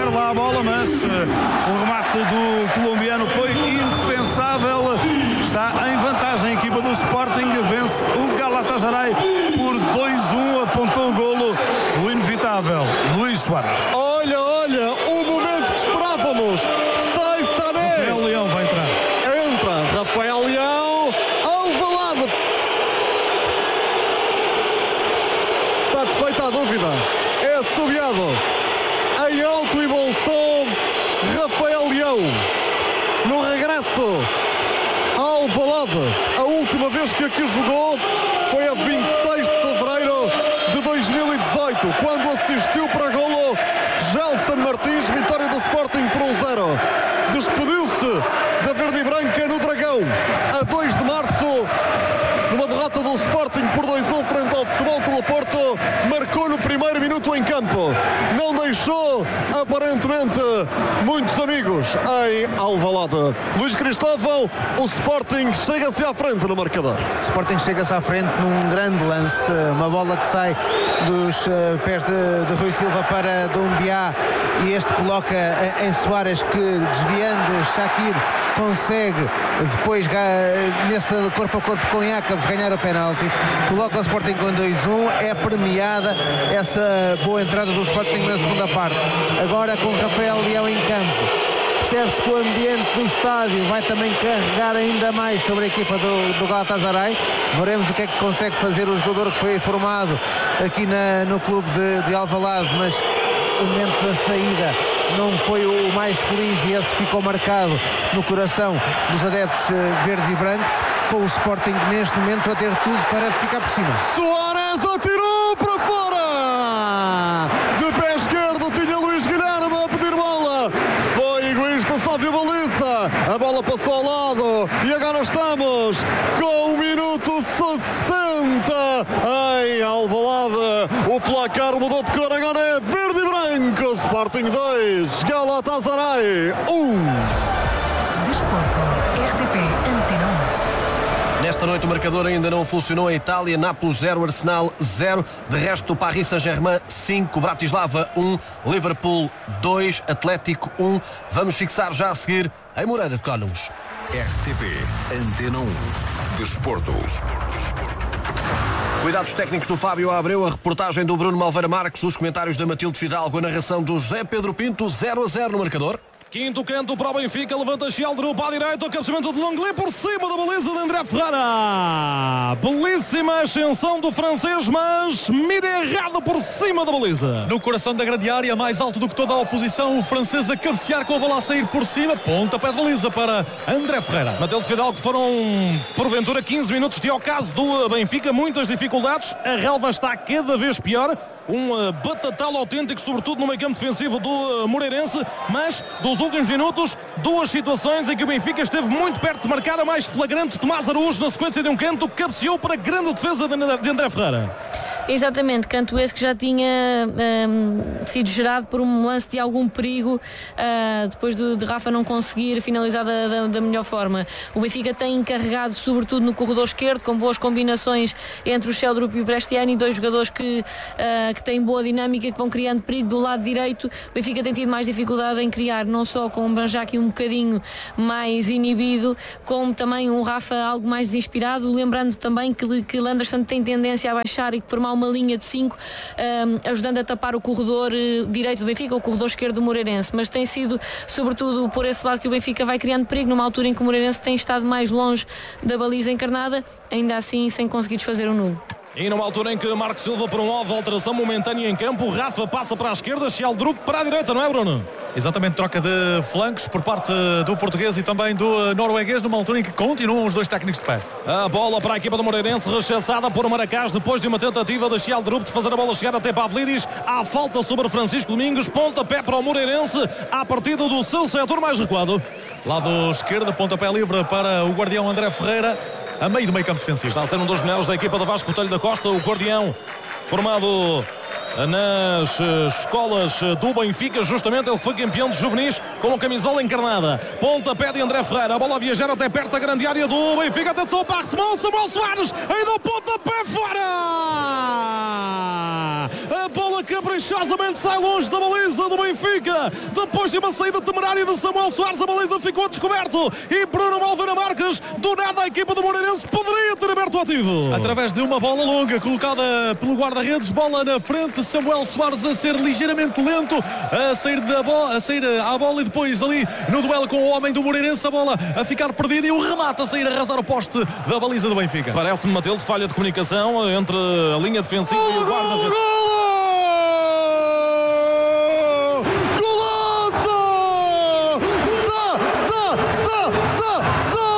perde lá a bola, mas o remate do colombiano foi indefensável. Está em vantagem a equipa do Sporting, vence o Galatasaray por 2-1, apontou o golo o inevitável Luís Soares. Olha, o momento que esperávamos. Sai Sané. Rafael Leão vai entrar. Entra Rafael Leão. Alvalade. Está desfeita a dúvida. É subiado em alto e bom som Rafael Leão. No regresso ao Alvalade. A última vez que aqui jogou foi a 26 de fevereiro de 2018, quando assistiu para golo Gelson Martins. Vitória do Sporting por 1-0. Despediu-se da verde e branca no Dragão a 2 de março, numa derrota do Sporting por 2-1 frente ao Futebol Clube Porto. Marcou no primeiro minuto em campo, não deixou aparentemente muitos amigos em Alvalade. Luís Cristóvão, o Sporting chega-se à frente no marcador. O Sporting chega-se à frente num grande lance, uma bola que sai dos pés de Rui Silva para Doumbia, e este coloca em Soares, que desviando Shaqiri consegue depois nesse corpo a corpo com Jacobs ganhar o penalti, coloca o Sporting com 2-1. É premiada essa boa entrada do Sporting na segunda parte. Agora com Rafael Leão em campo, percebe-se que o ambiente do estádio vai também carregar ainda mais sobre a equipa do Galatasaray. Veremos o que é que consegue fazer o jogador que foi formado aqui no clube de Alvalade, mas o momento da saída não foi o mais feliz, e esse ficou marcado no coração dos adeptos verdes e brancos, com o Sporting neste momento a ter tudo para ficar por cima. Soares atirou para fora, de pé esquerdo tinha Luís Guilherme a pedir bola, foi egoísta, só viu baliza, a bola passou ao lado e agora estamos com o minuto 60 em Alvalade. O placar mudou de cor, agora é verde e branco. Sporting 2, Galatasaray 1. Desporto, RTP Antena 1. Nesta noite o marcador ainda não funcionou em Itália. Nápoles 0, Arsenal 0. De resto, Paris Saint-Germain 5, Bratislava 1, Liverpool 2, Atlético 1. Vamos fixar já a seguir em Moreira de Cónegos. RTP Antena 1. Desporto. Cuidados técnicos do Fábio Abreu, a reportagem do Bruno Malveira Marques, os comentários da Matilde Fidalgo, a narração do José Pedro Pinto. 0-0 no marcador. Quinto canto para o Benfica, levanta Sheldrup à direita, o cabeceamento de Longley por cima da baliza de André Ferreira. Belíssima ascensão do francês, mas mira errado por cima da baliza. No coração da grande área, mais alto do que toda a oposição, o francês a cabecear com a bola a sair por cima, pontapé de baliza para André Ferreira. Matilde Fidalgo, foram porventura 15 minutos de ocaso do Benfica, muitas dificuldades, a relva está cada vez pior. Um batatal autêntico, sobretudo no meio campo defensivo do Moreirense, mas dos últimos minutos, duas situações em que o Benfica esteve muito perto de marcar. A mais flagrante, Tomás Araújo, na sequência de um canto, cabeceou para a grande defesa de André Ferreira. Exatamente, canto esse que já tinha sido gerado por um lance de algum perigo, depois de Rafa não conseguir finalizar da melhor forma. O Benfica tem encarregado sobretudo no corredor esquerdo, com boas combinações entre o Sheldrup e o Brestiani, dois jogadores que têm boa dinâmica, que vão criando perigo do lado direito. O Benfica tem tido mais dificuldade em criar, não só com o Banjaki um bocadinho mais inibido, como também um Rafa algo mais desinspirado, lembrando também que Landerson tem tendência a baixar e formar uma linha de 5, ajudando a tapar o corredor direito do Benfica, o corredor esquerdo do Moreirense, mas tem sido sobretudo por esse lado que o Benfica vai criando perigo, numa altura em que o Moreirense tem estado mais longe da baliza encarnada, ainda assim sem conseguir desfazer o nulo. E numa altura em que Marco Silva, por um alvo, alteração momentânea em campo, Rafa passa para a esquerda, Sheldrup para a direita, não é, Bruno? Exatamente, troca de flancos por parte do português e também do norueguês, numa altura em que continuam os dois técnicos de pé. A bola para a equipa do Moreirense, rechaçada por Maracás, depois de uma tentativa de Sheldrup de fazer a bola chegar até Pavlidis. Há falta sobre Francisco Domingos, pontapé para o Moreirense, à partida do seu setor mais recuado. Lado esquerdo, pontapé livre para o guardião André Ferreira, a meio do meio campo defensivo. Está a ser um dos melhores da equipa da Vasco Botelho da Costa, o guardião, formado nas escolas do Benfica, justamente ele que foi campeão de juvenis com a camisola encarnada. Pontapé de André Ferreira, a bola a viajar até perto da grande área do Benfica, atenção para Samuel Soares, ainda o pontapé fora! A bola bola caprichosamente sai longe da baliza do Benfica. Depois de uma saída temerária de Samuel Soares, a baliza ficou descoberto e Bruno Malveira Marques, do nada a equipa do Moreirense poderia ter aberto o ativo. Através de uma bola longa colocada pelo guarda-redes, bola na frente, Samuel Soares a ser ligeiramente lento, a sair à bola e depois ali no duelo com o homem do Moreirense, a bola a ficar perdida e o remate a sair a arrasar o poste da baliza do Benfica. Parece-me, Matilde, falha de comunicação entre a linha defensiva e o guarda-redes. Golaço!